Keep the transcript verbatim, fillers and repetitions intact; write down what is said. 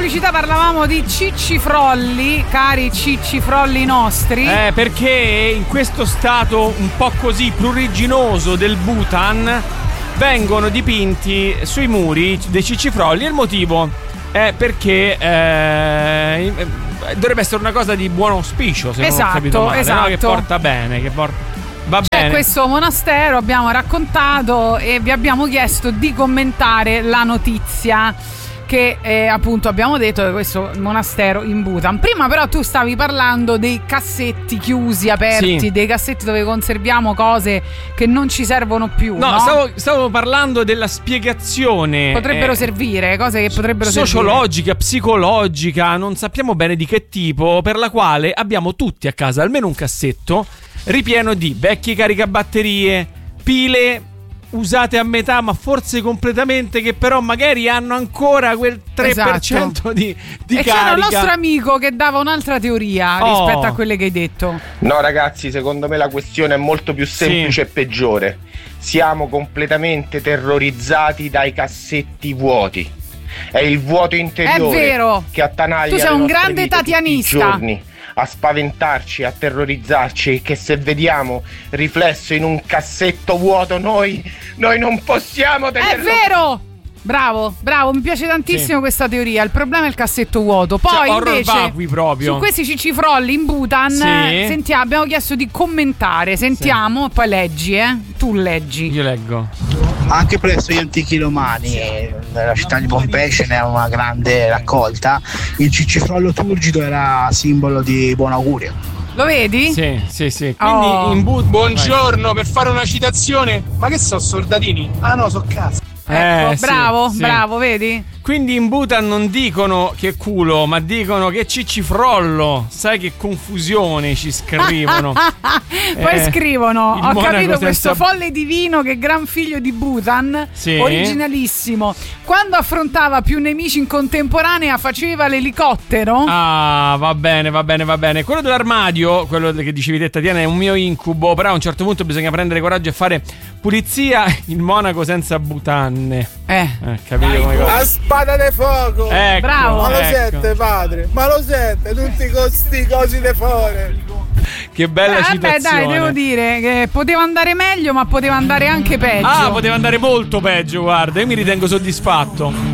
pubblicità parlavamo di ciccifrolli, cari ciccifrolli nostri. Eh, perché in questo stato un po' così pruriginoso del Bhutan vengono dipinti sui muri dei ciccifrolli, e il motivo è perché eh, dovrebbe essere una cosa di buon auspicio, se esatto, non ho capito male, esatto. no? Che porta bene, che porta... Va C'è bene. questo monastero, abbiamo raccontato e vi abbiamo chiesto di commentare la notizia che eh, appunto abbiamo detto che questo monastero in Bhutan. Prima però tu stavi parlando dei cassetti chiusi, aperti, sì. dei cassetti dove conserviamo cose che non ci servono più. No, no? Stavo, stavo parlando della spiegazione. Potrebbero eh, servire, cose che potrebbero sociologica, servire. psicologica, non sappiamo bene di che tipo, per la quale abbiamo tutti a casa almeno un cassetto ripieno di vecchie caricabatterie, pile usate a metà ma forse completamente, che però magari hanno ancora quel tre per cento esatto. di, di e carica. E c'era il nostro amico che dava un'altra teoria oh. rispetto a quelle che hai detto. No ragazzi, secondo me la questione è molto più semplice sì. e peggiore. Siamo completamente terrorizzati dai cassetti vuoti. È il vuoto interiore è vero. che attanaglia tu sei un grande vite tatianista tutti i giorni, a spaventarci, a terrorizzarci, che se vediamo riflesso in un cassetto vuoto noi, noi non possiamo tenerlo. È vero! Bravo, bravo, mi piace tantissimo sì. questa teoria. Il problema è il cassetto vuoto. Poi cioè, invece proprio. su questi ciccifrolli in Bhutan sì. sentiamo, abbiamo chiesto di commentare. Sentiamo, sì. poi leggi, eh? Tu leggi. Io leggo. Anche presso gli antichi romani, nella città di Pompei ce n'era una grande raccolta. Il ciccifrollo turgido era simbolo di buon augurio. Lo vedi? Sì, sì, sì. Quindi oh. in Bhutan. Buongiorno, vai. Per fare una citazione. Ma che so, soldatini? Ah no, so cazzo. Ecco, eh, bravo, sì, bravo, sì. vedi? Quindi in Bhutan non dicono che culo, ma dicono che ciccifrollo. Sai che confusione ci scrivono. Poi eh, scrivono: ho capito senza... questo folle divino che gran figlio di Bhutan, sì. originalissimo. Quando affrontava più nemici in contemporanea faceva l'elicottero. Ah, va bene, va bene, va bene. Quello dell'armadio, quello che dicevi te Tatiana, è un mio incubo. Però a un certo punto bisogna prendere coraggio e fare pulizia in monaco senza butanne. Eh, eh capito come cosa. La spada di fuoco. Ecco, bravo. Ma lo ecco. sente padre? Ma lo sente tutti questi cosi di fuori. Che bella eh, citazione. Vabbè, dai, devo dire che poteva andare meglio, ma poteva andare anche peggio. Ah, poteva andare molto peggio, guarda, io mi ritengo soddisfatto.